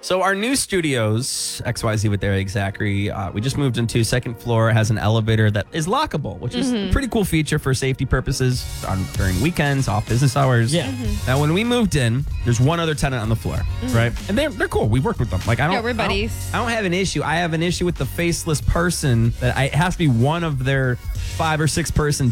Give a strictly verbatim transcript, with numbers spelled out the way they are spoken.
So our new studios, X Y Z with Eric Zachary, uh, we just moved into second floor. It has an elevator that is lockable, which is a pretty cool feature for safety purposes on during weekends, off business hours. Yeah. Now, when we moved in, there's one other tenant on the floor, right? And they're they're cool. We worked with them. Like I don't, Yeah, we're I don't- buddies. I don't have an issue. I have an issue with the faceless person that I, it has to be one of their five or six person